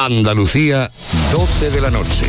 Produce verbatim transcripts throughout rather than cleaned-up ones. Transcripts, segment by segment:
Andalucía, doce de la noche.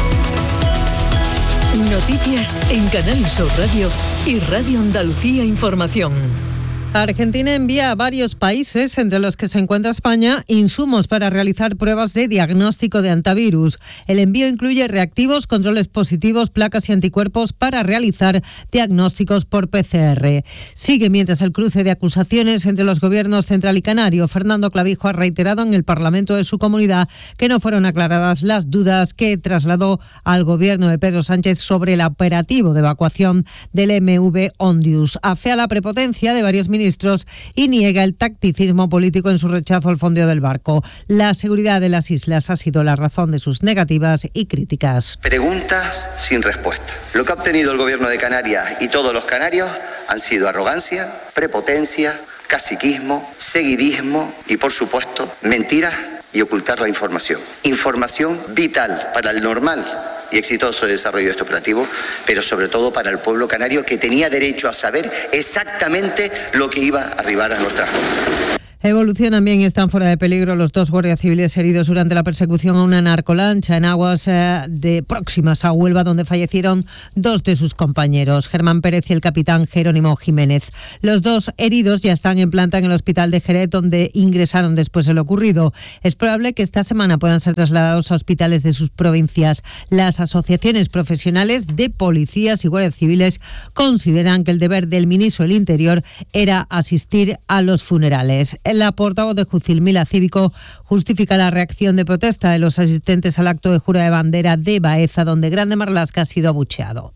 Noticias en Canal Sur Radio y Radio Andalucía Información. Argentina envía a varios países, entre los que se encuentra España, insumos para realizar pruebas de diagnóstico de antivirus. El envío incluye reactivos, controles positivos, placas y anticuerpos para realizar diagnósticos por P C R. Sigue mientras el cruce de acusaciones entre los gobiernos central y canario. Fernando Clavijo ha reiterado en el Parlamento de su comunidad que no fueron aclaradas las dudas que trasladó al gobierno de Pedro Sánchez sobre el operativo de evacuación del M V Ondius. Afea la prepotencia de varios ministros ministros y niega el tacticismo político en su rechazo al fondeo del barco. La seguridad de las islas ha sido la razón de sus negativas y críticas. Preguntas sin respuesta. Lo que ha obtenido el gobierno de Canarias y todos los canarios han sido arrogancia, prepotencia, caciquismo, seguidismo y, por supuesto, mentiras y ocultar la información. Información vital para el normal y exitoso desarrollo de este operativo, pero sobre todo para el pueblo canario, que tenía derecho a saber exactamente lo que iba a arribar a nuestras costas. Evolucionan bien y están fuera de peligro los dos guardias civiles heridos durante la persecución a una narcolancha en aguas eh, de próximas a Huelva, donde fallecieron dos de sus compañeros, Germán Pérez y el capitán Jerónimo Jiménez. Los dos heridos ya están en planta en el hospital de Jerez, donde ingresaron después de lo ocurrido. Es probable que esta semana puedan ser trasladados a hospitales de sus provincias. Las asociaciones profesionales de policías y guardias civiles consideran que el deber del ministro del Interior era asistir a los funerales. La portavoz de Jucilmila Cívico justifica la reacción de protesta de los asistentes al acto de jura de bandera de Baeza, donde Grande Marlaska ha sido abucheado.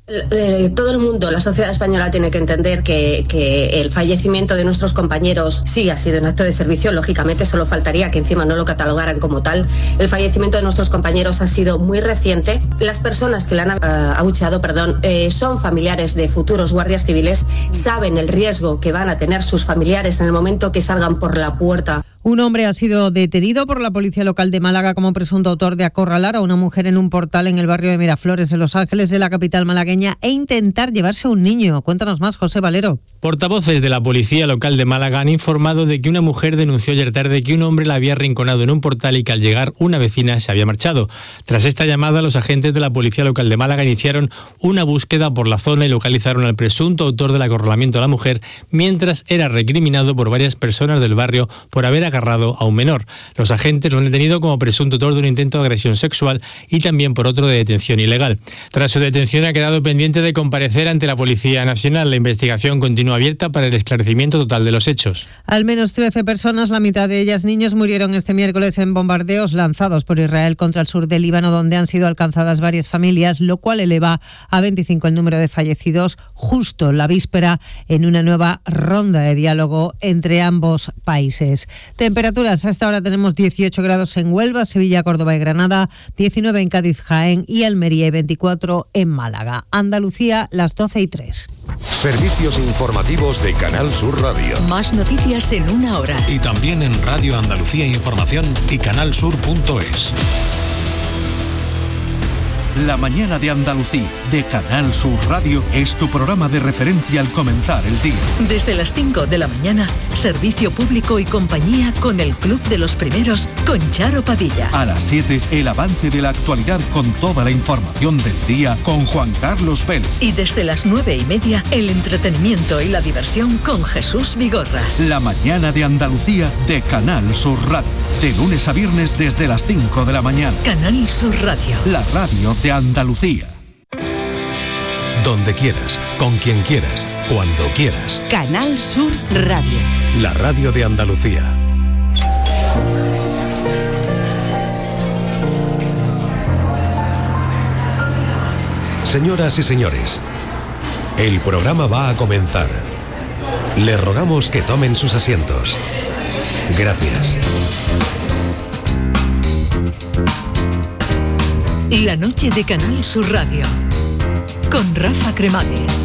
Eh, todo el mundo, la sociedad española tiene que entender que, que el fallecimiento de nuestros compañeros sí ha sido un acto de servicio, lógicamente solo faltaría que encima no lo catalogaran como tal. El fallecimiento de nuestros compañeros ha sido muy reciente. Las personas que le han uh, abucheado, perdón, eh, son familiares de futuros guardias civiles, saben el riesgo que van a tener sus familiares en el momento que salgan por la puerta. Un hombre ha sido detenido por la policía local de Málaga como presunto autor de acorralar a una mujer en un portal en el barrio de Miraflores, en Los Ángeles, de la capital malagueña, e intentar llevarse a un niño. Cuéntanos más, José Valero. Portavoces de la policía local de Málaga han informado de que una mujer denunció ayer tarde que un hombre la había arrinconado en un portal y que al llegar una vecina se había marchado. Tras esta llamada, los agentes de la policía local de Málaga iniciaron una búsqueda por la zona y localizaron al presunto autor del acorralamiento a la mujer, mientras era recriminado por varias personas del barrio por haber agarrado a un menor. Los agentes lo han detenido como presunto autor de un intento de agresión sexual y también por otro de detención ilegal. Tras su detención ha quedado pendiente de comparecer ante la Policía Nacional. La investigación continúa abierta para el esclarecimiento total de los hechos. Al menos trece personas, la mitad de ellas niños, murieron este miércoles en bombardeos lanzados por Israel contra el sur del Líbano, donde han sido alcanzadas varias familias, lo cual eleva a veinticinco el número de fallecidos, justo la víspera en una nueva ronda de diálogo entre ambos países. Temperaturas: hasta ahora tenemos dieciocho grados en Huelva, Sevilla, Córdoba y Granada, diecinueve en Cádiz, Jaén y Almería y veinticuatro en Málaga. Andalucía, las doce y tres. Servicios informativos de Canal Sur Radio. Más noticias en una hora. Y también en Radio Andalucía Información y canalsur punto es. La mañana de Andalucía, de Canal Sur Radio, es tu programa de referencia al comenzar el día. Desde las cinco de la mañana, servicio público y compañía con el Club de los Primeros, con Charo Padilla. A las siete, el avance de la actualidad con toda la información del día con Juan Carlos Vélez. Y desde las nueve y media, el entretenimiento y la diversión con Jesús Vigorra. La mañana de Andalucía, de Canal Sur Radio. De lunes a viernes desde las cinco de la mañana. Canal Sur Radio. La radio de Andalucía. Donde quieras, con quien quieras, cuando quieras. Canal Sur Radio. La radio de Andalucía. Señoras y señores, el programa va a comenzar. Les rogamos que tomen sus asientos. Gracias. La noche de Canal Sur Radio con Rafa Cremades.